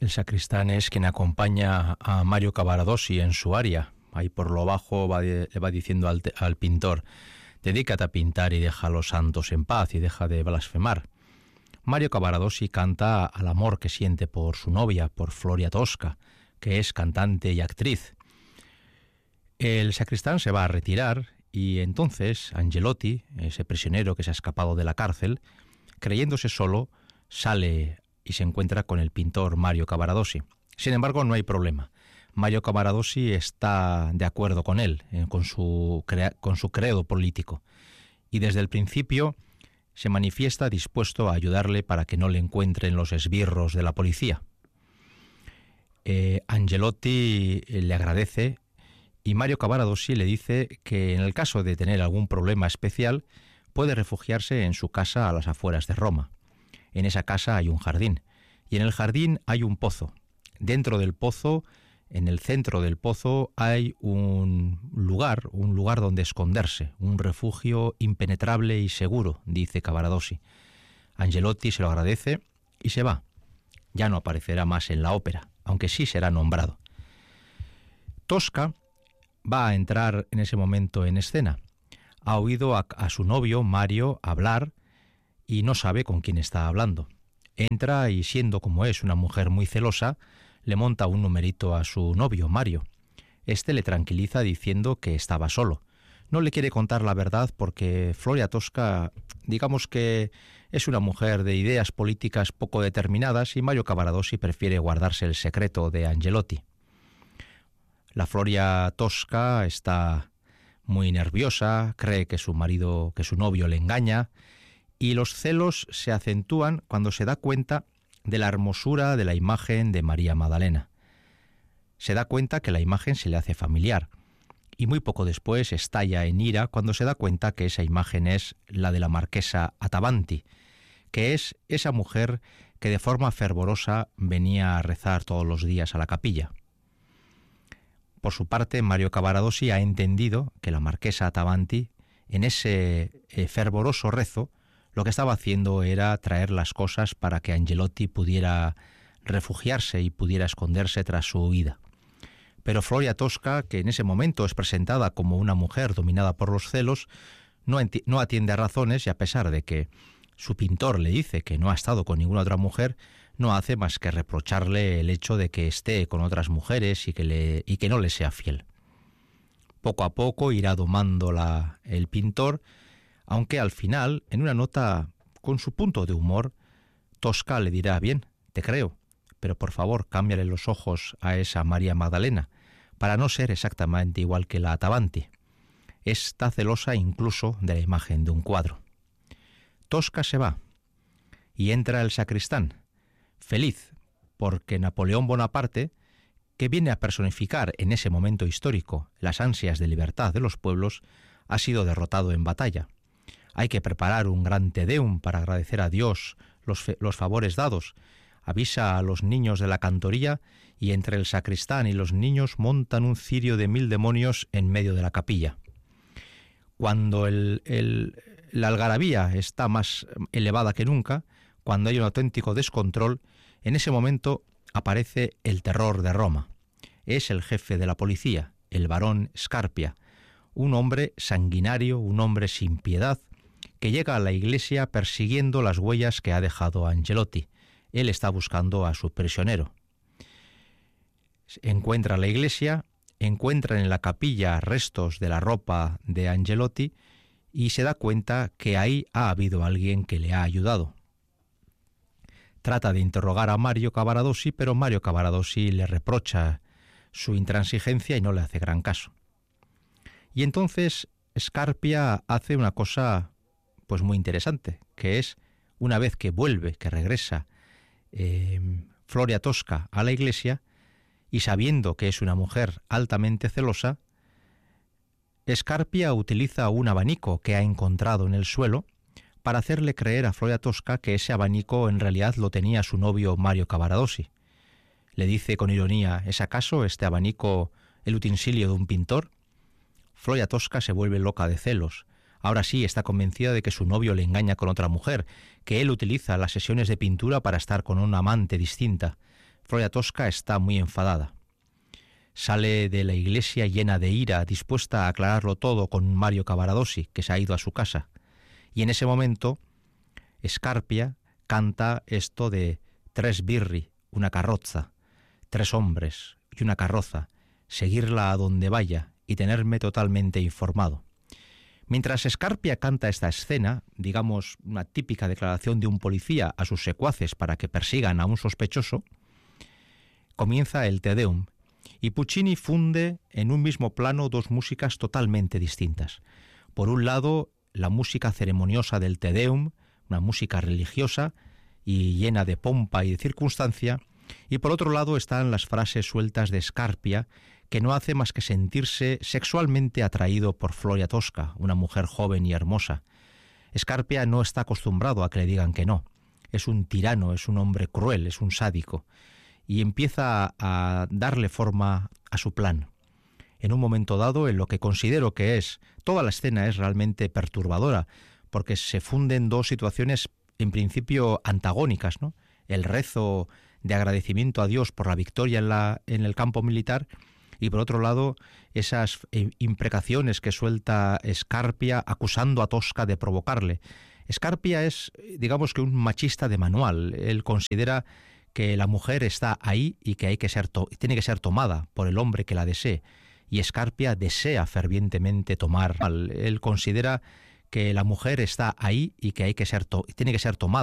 El sacristán es quien acompaña a Mario Cavaradossi en su aria. Ahí por lo bajo le va diciendo al pintor: dedícate a pintar y deja a los santos en paz y deja de blasfemar. Mario Cavaradossi canta al amor que siente por su novia, por Floria Tosca, que es cantante y actriz. El sacristán se va a retirar y entonces Angelotti, ese prisionero que se ha escapado de la cárcel, creyéndose solo, sale y se encuentra con el pintor Mario Cavaradossi. Sin embargo, no hay problema. Mario Cavaradossi está de acuerdo con él, con su credo político, y desde el principio se manifiesta dispuesto a ayudarle para que no le encuentren los esbirros de la policía. Angelotti le agradece y Mario Cavaradossi le dice que en el caso de tener algún problema especial puede refugiarse en su casa a las afueras de Roma. En esa casa hay un jardín y en el jardín hay un pozo. Dentro del pozo, en el centro del pozo, hay un lugar donde esconderse, un refugio impenetrable y seguro, dice Cavaradossi. Angelotti se lo agradece y se va. Ya no aparecerá más en la ópera, aunque sí será nombrado. Tosca va a entrar en ese momento en escena. Ha oído a su novio, Mario, hablar y no sabe con quién está hablando. Entra y, siendo como es una mujer muy celosa, le monta un numerito a su novio, Mario. Este le tranquiliza diciendo que estaba solo. No le quiere contar la verdad porque Floria Tosca, digamos que es una mujer de ideas políticas poco determinadas y Mario Cavaradossi prefiere guardarse el secreto de Angelotti. La Floria Tosca está muy nerviosa, cree que su novio le engaña, y los celos se acentúan cuando se da cuenta de la hermosura de la imagen de María Magdalena. Se da cuenta que la imagen se le hace familiar y muy poco después estalla en ira cuando se da cuenta que esa imagen es la de la marquesa Attavanti, que es esa mujer que de forma fervorosa venía a rezar todos los días a la capilla. Por su parte, Mario Cavaradossi ha entendido que la marquesa Attavanti, en ese fervoroso rezo, lo que estaba haciendo era traer las cosas para que Angelotti pudiera refugiarse y pudiera esconderse tras su huida. Pero Floria Tosca, que en ese momento es presentada como una mujer dominada por los celos, no atiende a razones y, a pesar de que su pintor le dice que no ha estado con ninguna otra mujer, no hace más que reprocharle el hecho de que esté con otras mujeres y que no le sea fiel. Poco a poco irá domando el pintor, aunque al final, en una nota con su punto de humor, Tosca le dirá: bien, te creo, pero por favor cámbiale los ojos a esa María Magdalena, para no ser exactamente igual que la Attavanti. Está celosa incluso de la imagen de un cuadro. Tosca se va y entra el sacristán, feliz porque Napoleón Bonaparte, que viene a personificar en ese momento histórico las ansias de libertad de los pueblos, ha sido derrotado en batalla. Hay que preparar un gran Te Deum para agradecer a Dios los favores dados. Avisa a los niños de la cantoría y entre el sacristán y los niños montan un cirio de 1000 demonios en medio de la capilla. Cuando la algarabía está más elevada que nunca, cuando hay un auténtico descontrol, en ese momento aparece el terror de Roma. Es el jefe de la policía, el barón Scarpia, un hombre sanguinario, un hombre sin piedad, que llega a la iglesia persiguiendo las huellas que ha dejado Angelotti. Él está buscando a su prisionero. Encuentra la iglesia, encuentra en la capilla restos de la ropa de Angelotti y se da cuenta que ahí ha habido alguien que le ha ayudado. Trata de interrogar a Mario Cavaradossi, pero Mario Cavaradossi le reprocha su intransigencia y no le hace gran caso. Y entonces Scarpia hace una cosa pues muy interesante, que es, una vez que regresa Floria Tosca a la iglesia, y sabiendo que es una mujer altamente celosa, Scarpia utiliza un abanico que ha encontrado en el suelo para hacerle creer a Floria Tosca que ese abanico en realidad lo tenía su novio Mario Cavaradossi. Le dice con ironía: ¿es acaso este abanico el utensilio de un pintor? Floria Tosca se vuelve loca de celos. Ahora sí está convencida de que su novio le engaña con otra mujer, que él utiliza las sesiones de pintura para estar con una amante distinta. Floria Tosca está muy enfadada. Sale de la iglesia llena de ira, dispuesta a aclararlo todo con Mario Cavaradossi, que se ha ido a su casa. Y en ese momento, Scarpia canta esto de 3 birri, una carroza, 3 hombres y una carroza, seguirla a donde vaya y tenerme totalmente informado. Mientras Scarpia canta esta escena, digamos una típica declaración de un policía a sus secuaces para que persigan a un sospechoso, comienza el Te Deum, y Puccini funde en un mismo plano dos músicas totalmente distintas. Por un lado, la música ceremoniosa del Te Deum, una música religiosa y llena de pompa y de circunstancia, y por otro lado están las frases sueltas de Scarpia, que no hace más que sentirse sexualmente atraído por Floria Tosca, una mujer joven y hermosa. Scarpia no está acostumbrado a que le digan que no. Es un tirano, es un hombre cruel, es un sádico, y empieza a darle forma a su plan. En un momento dado, en lo que considero que es, toda la escena es realmente perturbadora, porque se funden dos situaciones en principio antagónicas, ¿no? El rezo de agradecimiento a Dios por la victoria en el campo militar, y por otro lado esas imprecaciones que suelta Scarpia acusando a Tosca de provocarle. Scarpia es, digamos que un machista de manual. Él considera que la mujer está ahí y que tiene que ser tomada por el hombre que la desee. Y Scarpia desea fervientemente tomar. Él considera que la mujer está ahí y que tiene que ser tomada